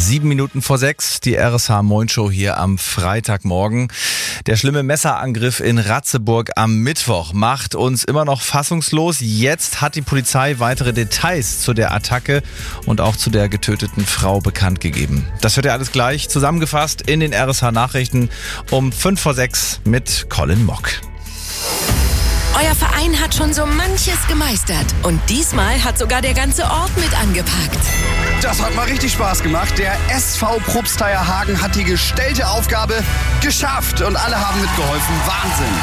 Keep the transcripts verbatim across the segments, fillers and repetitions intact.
Sieben Minuten vor sechs, die R S H Morning-Show hier am Freitagmorgen. Der schlimme Messerangriff in Ratzeburg am Mittwoch macht uns immer noch fassungslos. Jetzt hat die Polizei weitere Details zu der Attacke und auch zu der getöteten Frau bekannt gegeben. Das hört ihr alles gleich zusammengefasst in den R S H Nachrichten um fünf vor sechs mit Colin Mock. Euer Verein hat schon so manches gemeistert und diesmal hat sogar der ganze Ort mit angepackt. Das hat mal richtig Spaß gemacht. Der S V Probstheyer Hagen hat die gestellte Aufgabe geschafft und alle haben mitgeholfen. Wahnsinn!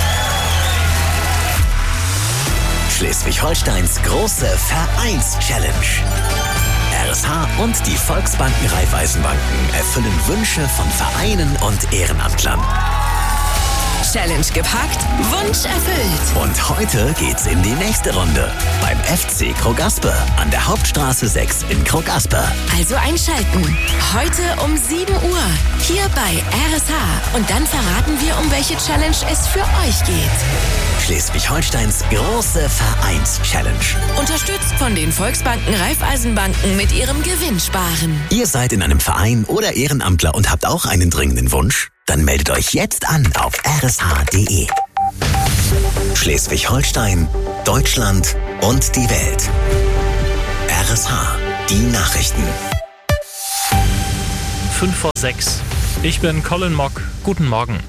Schleswig-Holsteins große Vereins-Challenge. R S H und die Volksbanken Raiffeisenbanken erfüllen Wünsche von Vereinen und Ehrenamtlern. Challenge gepackt, Wunsch erfüllt. Und heute geht's in die nächste Runde beim F C Krogaspe an der Hauptstraße sechs in Krogaspe. Also einschalten. Heute um sieben Uhr hier bei R S H. Und dann verraten wir, um welche Challenge es für euch geht. Schleswig-Holsteins große Vereins-Challenge. Unterstützt von den Volksbanken Raiffeisenbanken mit ihrem Gewinnsparen. Ihr seid in einem Verein oder Ehrenamtler und habt auch einen dringenden Wunsch? Dann meldet euch jetzt an auf r s h punkt d e. Schleswig-Holstein, Deutschland und die Welt. R S H, die Nachrichten. fünf vor sechs. Ich bin Colin Mock. Guten Morgen.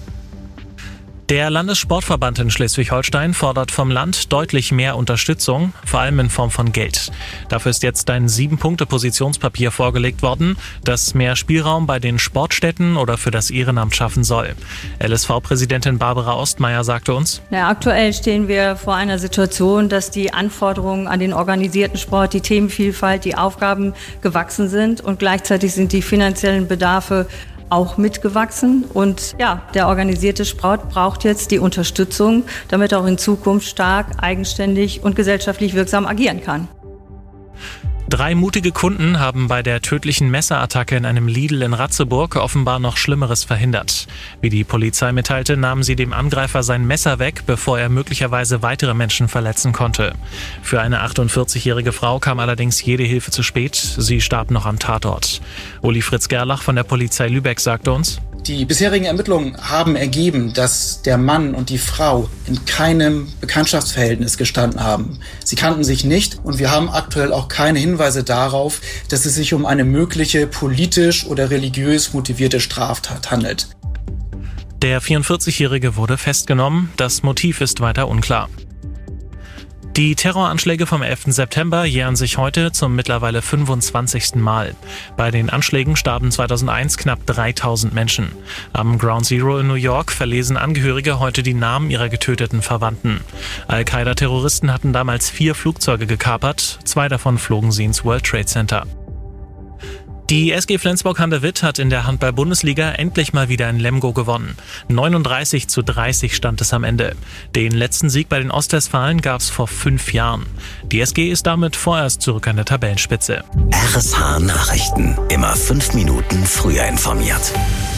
Der Landessportverband in Schleswig-Holstein fordert vom Land deutlich mehr Unterstützung, vor allem in Form von Geld. Dafür ist jetzt ein sieben-Punkte-Positionspapier vorgelegt worden, das mehr Spielraum bei den Sportstätten oder für das Ehrenamt schaffen soll. L S V-Präsidentin Barbara Ostmeier sagte uns: Na, aktuell stehen wir vor einer Situation, dass die Anforderungen an den organisierten Sport, die Themenvielfalt, die Aufgaben gewachsen sind und gleichzeitig sind die finanziellen Bedarfe auch mitgewachsen. Und ja, der organisierte Sport braucht jetzt die Unterstützung, damit er auch in Zukunft stark, eigenständig und gesellschaftlich wirksam agieren kann. Drei mutige Kunden haben bei der tödlichen Messerattacke in einem Lidl in Ratzeburg offenbar noch Schlimmeres verhindert. Wie die Polizei mitteilte, nahmen sie dem Angreifer sein Messer weg, bevor er möglicherweise weitere Menschen verletzen konnte. Für eine achtundvierzigjährige Frau kam allerdings jede Hilfe zu spät. Sie starb noch am Tatort. Uli Fritz Gerlach von der Polizei Lübeck sagte uns: Die bisherigen Ermittlungen haben ergeben, dass der Mann und die Frau in keinem Bekanntschaftsverhältnis gestanden haben. Sie kannten sich nicht und wir haben aktuell auch keine Hinweise darauf, dass es sich um eine mögliche politisch oder religiös motivierte Straftat handelt. Der vierundvierzigjährige wurde festgenommen. Das Motiv ist weiter unklar. Die Terroranschläge vom elften September jähren sich heute zum mittlerweile fünfundzwanzigsten Mal. Bei den Anschlägen starben zweitausendeins knapp dreitausend Menschen. Am Ground Zero in New York verlesen Angehörige heute die Namen ihrer getöteten Verwandten. Al-Qaida-Terroristen hatten damals vier Flugzeuge gekapert, zwei davon flogen sie ins World Trade Center. Die S G Flensburg-Handewitt hat in der Handball-Bundesliga endlich mal wieder in Lemgo gewonnen. neununddreißig zu dreißig stand es am Ende. Den letzten Sieg bei den Ostwestfalen gab es vor fünf Jahren. Die S G ist damit vorerst zurück an der Tabellenspitze. R S H Nachrichten. Immer fünf Minuten früher informiert.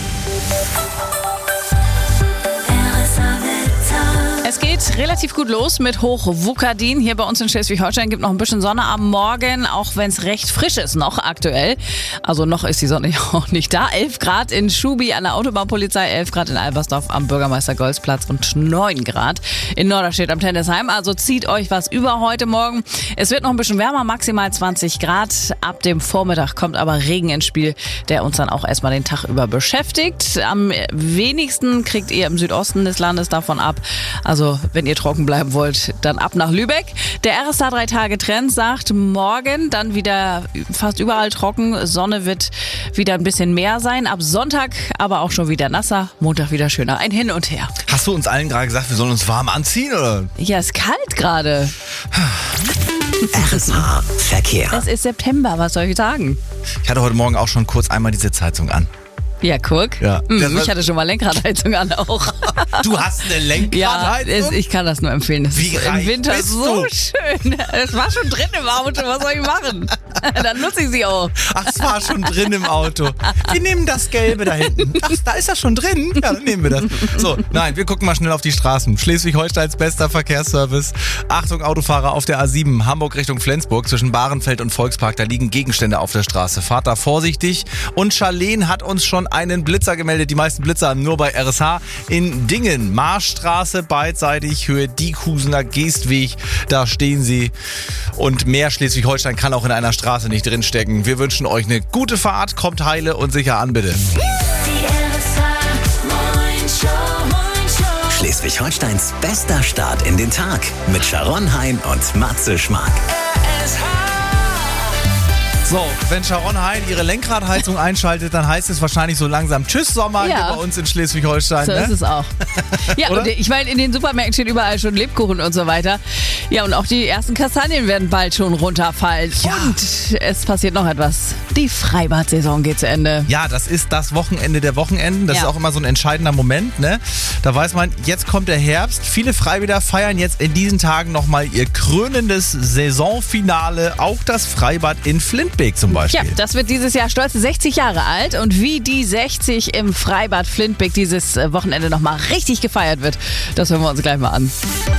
Es geht relativ gut los mit Hochwukadin. Hier bei uns in Schleswig-Holstein gibt noch ein bisschen Sonne am Morgen, auch wenn es recht frisch ist noch aktuell. Also noch ist die Sonne ja auch nicht da. elf Grad in Schubi an der Autobahnpolizei, elf Grad in Albersdorf am Bürgermeister-Golz-Platz und neun Grad in Norderstedt am Tennisheim. Also zieht euch was über heute Morgen. Es wird noch ein bisschen wärmer, maximal zwanzig Grad. Ab dem Vormittag kommt aber Regen ins Spiel, der uns dann auch erstmal den Tag über beschäftigt. Am wenigsten kriegt ihr im Südosten des Landes davon ab. Also wenn ihr trocken bleiben wollt, dann ab nach Lübeck. Der R S H drei Tage Trend sagt, morgen dann wieder fast überall trocken. Sonne wird wieder ein bisschen mehr sein. Ab Sonntag aber auch schon wieder nasser. Montag wieder schöner. Ein Hin und Her. Hast du uns allen gerade gesagt, wir sollen uns warm anziehen, oder? Ja, ist kalt gerade. R S H Verkehr. Es ist September, was soll ich sagen? Ich hatte heute Morgen auch schon kurz einmal die Sitzheizung an. Ja, guck. Ja. Hm, ich hatte schon mal Lenkradheizung an auch. Du hast eine Lenkradheizung? Ja, es, ich kann das nur empfehlen. Das Wie ist im Winter bist so du? schön. Es war schon drin im Auto, was soll ich machen? Dann nutze ich sie auch. Ach, es war schon drin im Auto. Wir nehmen das Gelbe da hinten. Ach, da ist das schon drin? Ja, dann nehmen wir das. So, nein, wir gucken mal schnell auf die Straßen. Schleswig-Holsteins bester Verkehrsservice. Achtung, Autofahrer auf der A sieben, Hamburg Richtung Flensburg, zwischen Bahrenfeld und Volkspark. Da liegen Gegenstände auf der Straße. Fahrt da vorsichtig. Und Charlene hat uns schon einen Blitzer gemeldet. Die meisten Blitzer nur bei R S H in Dingen. Marschstraße beidseitig, Höhe Diekhusener Geestweg. Da stehen sie. Und mehr Schleswig-Holstein kann auch in einer Straße nicht drinstecken. Wir wünschen euch eine gute Fahrt. Kommt heile und sicher an, bitte. Schleswig-Holsteins bester Start in den Tag mit Sharon Hein und Matze Schmark. So, wenn Sharon Hein ihre Lenkradheizung einschaltet, dann heißt es wahrscheinlich so langsam Tschüss Sommer Ja. hier bei uns in Schleswig-Holstein. So ne? ist es auch. Ja, Oder? und ich meine, in den Supermärkten steht überall schon Lebkuchen und so weiter. Ja, und auch die ersten Kastanien werden bald schon runterfallen. Ja. Und es passiert noch etwas. Die Freibad-Saison geht zu Ende. Ja, das ist das Wochenende der Wochenenden. Das Ja. ist auch immer so ein entscheidender Moment. Ne? Da weiß man, jetzt kommt der Herbst. Viele Freibäder feiern jetzt in diesen Tagen nochmal ihr krönendes Saisonfinale. Auch das Freibad in Flintbeek zum Beispiel. Ja, das wird dieses Jahr stolze sechzig Jahre alt. Und wie die sechzig im Freibad Flintbeek dieses Wochenende nochmal richtig gefeiert wird, das hören wir uns gleich mal an.